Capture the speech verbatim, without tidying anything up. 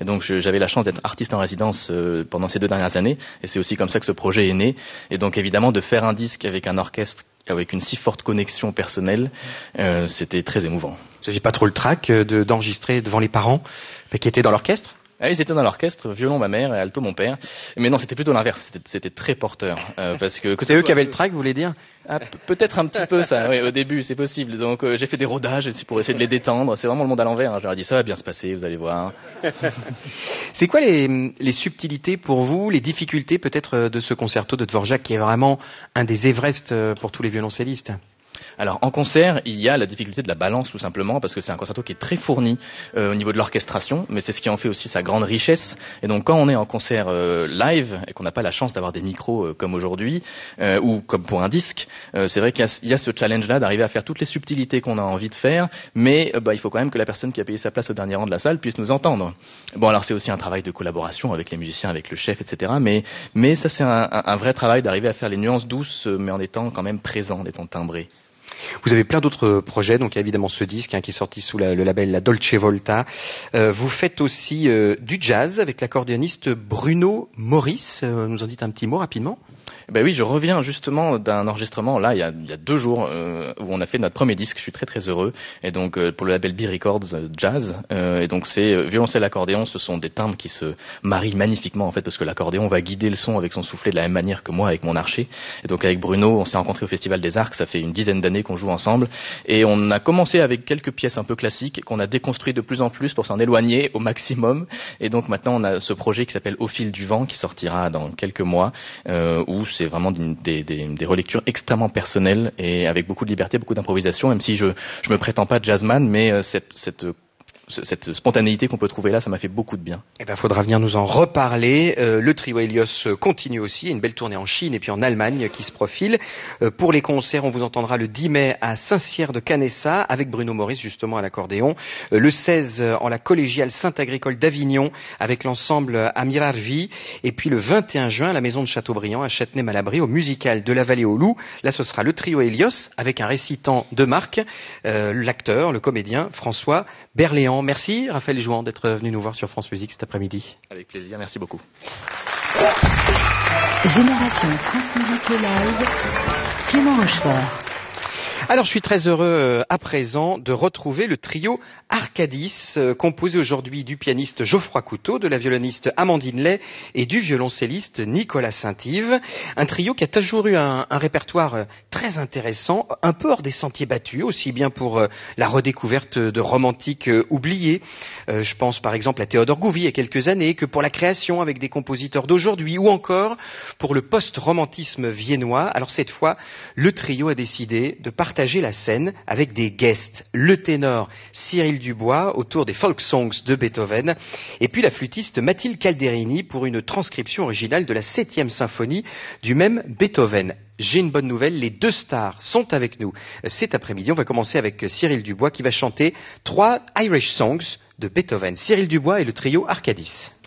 Et donc je, j'avais la chance d'être artiste en résidence euh, pendant ces deux dernières années, et c'est aussi comme ça que ce projet est né. Et donc évidemment de faire un disque avec un orchestre avec une si forte connexion personnelle, euh, c'était très émouvant. Vous n'aviez pas trop le trac de, d'enregistrer devant les parents qui étaient dans l'orchestre? Ah, ils étaient dans l'orchestre, violon ma mère et alto mon père. Mais non, c'était plutôt l'inverse, c'était, c'était très porteur. Euh, parce que, que c'est eux qui avaient le trac, vous voulez dire? Ah, peut-être un petit peu ça, oui, au début, c'est possible. Donc euh, j'ai fait des rodages pour essayer de les détendre. C'est vraiment le monde à l'envers. Hein. Je leur ai dit ça va bien se passer, vous allez voir. C'est quoi les, les subtilités pour vous, les difficultés peut-être de ce concerto de Dvorak qui est vraiment un des Everest pour tous les violoncellistes? Alors en concert, il y a la difficulté de la balance tout simplement parce que c'est un concerto qui est très fourni euh, au niveau de l'orchestration, mais c'est ce qui en fait aussi sa grande richesse. Et donc quand on est en concert euh, live et qu'on n'a pas la chance d'avoir des micros euh, comme aujourd'hui euh, ou comme pour un disque, euh, c'est vrai qu'il y a, il y a ce challenge-là d'arriver à faire toutes les subtilités qu'on a envie de faire, mais euh, bah, il faut quand même que la personne qui a payé sa place au dernier rang de la salle puisse nous entendre. Bon alors c'est aussi un travail de collaboration avec les musiciens, avec le chef, et cetera. Mais mais ça c'est un, un, un vrai travail d'arriver à faire les nuances douces, mais en étant quand même présent, en étant timbré. Vous avez plein d'autres projets, donc il y a évidemment ce disque hein, qui est sorti sous la, le label La Dolce Volta. Euh, vous faites aussi euh, du jazz avec l'accordéoniste Bruno Maurice. Euh, nous en dites un petit mot rapidement? Ben oui, je reviens justement d'un enregistrement là il y a, il y a deux jours euh, où on a fait notre premier disque. Je suis très très heureux. Et donc euh, pour le label B Records euh, Jazz. Euh, et donc c'est euh, violoncelle, accordéon. Ce sont des timbres qui se marient magnifiquement en fait parce que l'accordéon va guider le son avec son soufflet de la même manière que moi avec mon archet. Et donc avec Bruno, on s'est rencontrés au Festival des Arcs. Ça fait une dizaine d'années qu'on joue ensemble. Et on a commencé avec quelques pièces un peu classiques qu'on a déconstruit de plus en plus pour s'en éloigner au maximum. Et donc maintenant on a ce projet qui s'appelle Au fil du vent qui sortira dans quelques mois euh, où c'est vraiment des, des, des relectures extrêmement personnelles et avec beaucoup de liberté, beaucoup d'improvisation, même si je je me prétends pas jazzman, mais cette, cette cette spontanéité qu'on peut trouver là, ça m'a fait beaucoup de bien. Eh ben, faudra venir nous en reparler. Euh, le trio Helios continue aussi, une belle tournée en Chine et puis en Allemagne qui se profile. Euh, pour les concerts, on vous entendra le dix mai à Saint-Cyr-de-Canessa avec Bruno Maurice justement à l'accordéon. Euh, le seize en la collégiale Saint-Agricole d'Avignon avec l'ensemble Amirarvi. Et puis le vingt et un juin à la maison de Châteaubriand à Châtenay-Malabry au musical de la Vallée aux Loups. Là, ce sera le trio Helios avec un récitant de marque, euh, l'acteur, le comédien François Berléand. Merci Raphaël Jouan d'être venu nous voir sur France Musique cet après-midi. Avec plaisir, merci beaucoup. Génération France Musique Live, Clément Rochefort. Alors je suis très heureux à présent de retrouver le trio Arcadis, euh, composé aujourd'hui du pianiste Geoffroy Couteau, de la violoniste Amandine Lay et du violoncelliste Nicolas Saint-Yves. Un trio qui a toujours eu un, un répertoire très intéressant, un peu hors des sentiers battus, aussi bien pour euh, la redécouverte de romantiques euh, oubliés. Euh, je pense par exemple à Théodore Gouvi il y a quelques années, que pour la création avec des compositeurs d'aujourd'hui, ou encore pour le post-romantisme viennois. Alors cette fois, le trio a décidé de partager partager la scène avec des guests. Le ténor Cyril Dubois autour des folk songs de Beethoven et puis la flûtiste Mathilde Calderini pour une transcription originale de la septième symphonie du même Beethoven. J'ai une bonne nouvelle, les deux stars sont avec nous cet après-midi. On va commencer avec Cyril Dubois qui va chanter trois Irish songs de Beethoven. Cyril Dubois et le trio Arcadis.